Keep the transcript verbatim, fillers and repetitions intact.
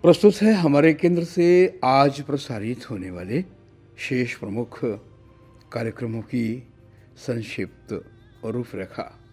प्रस्तुत है हमारे केंद्र से आज प्रसारित होने वाले शेष प्रमुख कार्यक्रमों की संक्षिप्त रूपरेखा।